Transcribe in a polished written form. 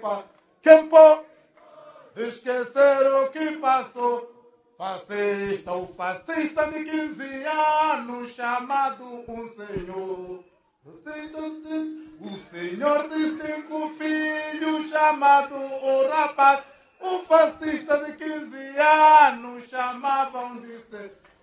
Quem pode esquecer o que passou? Fascista, o fascista de 15 anos, chamado um senhor. O senhor de 5 filhos, chamado o rapaz. O fascista de 15 anos, chamavam de ser.